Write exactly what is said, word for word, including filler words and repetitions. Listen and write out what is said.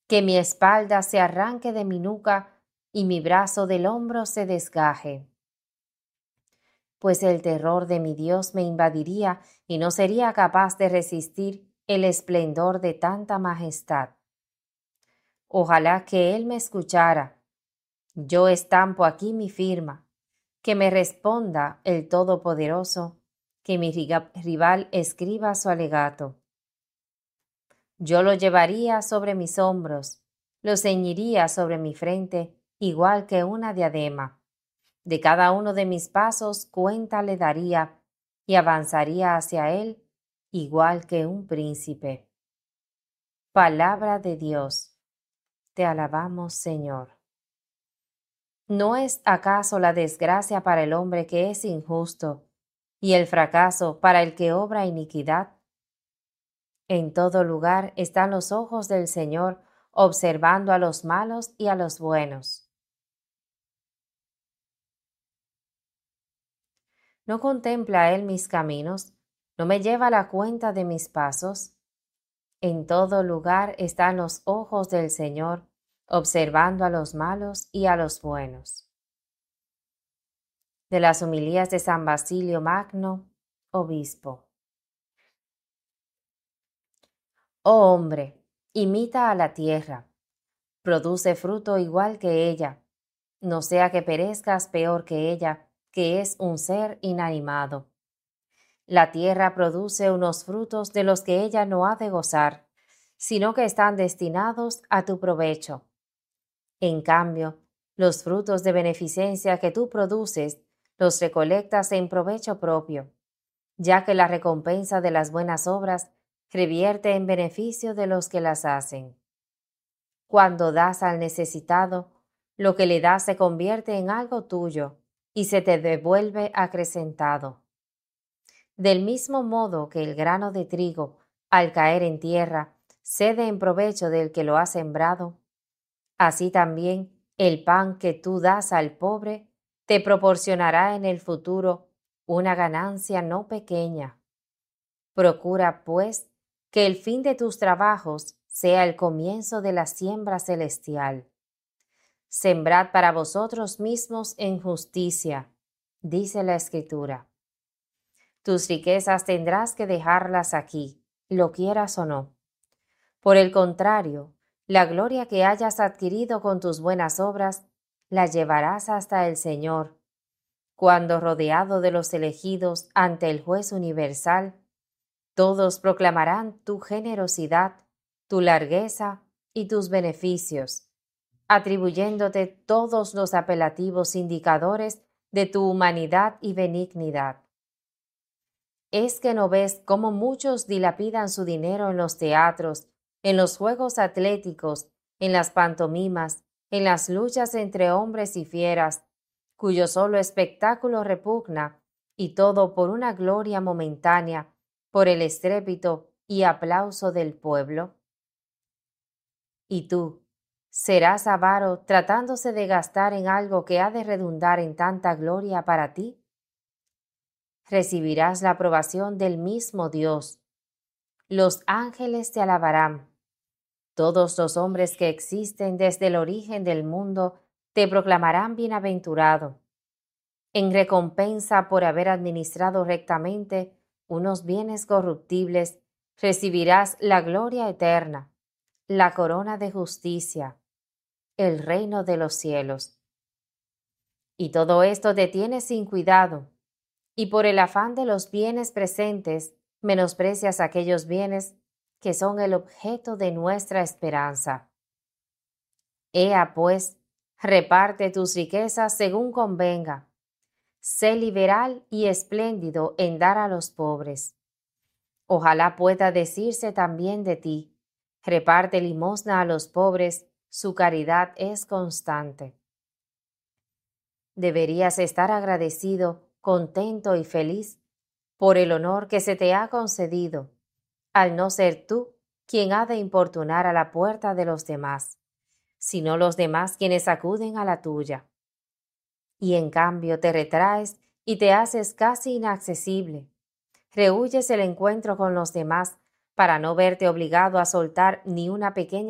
que mi espalda se arranque de mi nuca y mi brazo del hombro se desgaje. Pues el terror de mi Dios me invadiría y no sería capaz de resistir el esplendor de tanta majestad. Ojalá que Él me escuchara. Yo estampo aquí mi firma, que me responda el Todopoderoso, que mi rival escriba su alegato. Yo lo llevaría sobre mis hombros, lo ceñiría sobre mi frente, igual que una diadema. De cada uno de mis pasos cuenta le daría, y avanzaría hacia él, igual que un príncipe. Palabra de Dios. Te alabamos, Señor. ¿No es acaso la desgracia para el hombre que es injusto, y el fracaso para el que obra iniquidad? En todo lugar están los ojos del Señor, observando a los malos y a los buenos. ¿No contempla Él mis caminos? ¿No me lleva la cuenta de mis pasos? En todo lugar están los ojos del Señor, observando a los malos y a los buenos. De las homilías de San Basilio Magno, obispo. Oh hombre, imita a la tierra, produce fruto igual que ella, no sea que perezcas peor que ella, que es un ser inanimado. La tierra produce unos frutos de los que ella no ha de gozar, sino que están destinados a tu provecho. En cambio, los frutos de beneficencia que tú produces los recolectas en provecho propio, ya que la recompensa de las buenas obras revierte en beneficio de los que las hacen. Cuando das al necesitado, lo que le das se convierte en algo tuyo y se te devuelve acrecentado. Del mismo modo que el grano de trigo, al caer en tierra, cede en provecho del que lo ha sembrado, así también el pan que tú das al pobre te proporcionará en el futuro una ganancia no pequeña. Procura, pues, que el fin de tus trabajos sea el comienzo de la siembra celestial. Sembrad para vosotros mismos en justicia, dice la Escritura. Tus riquezas tendrás que dejarlas aquí, lo quieras o no. Por el contrario, la gloria que hayas adquirido con tus buenas obras, la llevarás hasta el Señor, cuando rodeado de los elegidos ante el juez universal, todos proclamarán tu generosidad, tu largueza y tus beneficios, atribuyéndote todos los apelativos indicadores de tu humanidad y benignidad. ¿Es que no ves cómo muchos dilapidan su dinero en los teatros, en los juegos atléticos, en las pantomimas, en las luchas entre hombres y fieras, cuyo solo espectáculo repugna, y todo por una gloria momentánea, por el estrépito y aplauso del pueblo? Y tú, ¿serás avaro tratándose de gastar en algo que ha de redundar en tanta gloria para ti? Recibirás la aprobación del mismo Dios. Los ángeles te alabarán. Todos los hombres que existen desde el origen del mundo te proclamarán bienaventurado. En recompensa por haber administrado rectamente unos bienes corruptibles, recibirás la gloria eterna, la corona de justicia, el reino de los cielos. Y todo esto te tienes sin cuidado, y por el afán de los bienes presentes, menosprecias aquellos bienes que son el objeto de nuestra esperanza. Ea, pues, reparte tus riquezas según convenga. Sé liberal y espléndido en dar a los pobres. Ojalá pueda decirse también de ti, reparte limosna a los pobres, su caridad es constante. Deberías estar agradecido, contento y feliz por el honor que se te ha concedido, al no ser tú quien ha de importunar a la puerta de los demás, sino los demás quienes acuden a la tuya. Y en cambio te retraes y te haces casi inaccesible. Rehuyes el encuentro con los demás para no verte obligado a soltar ni una pequeña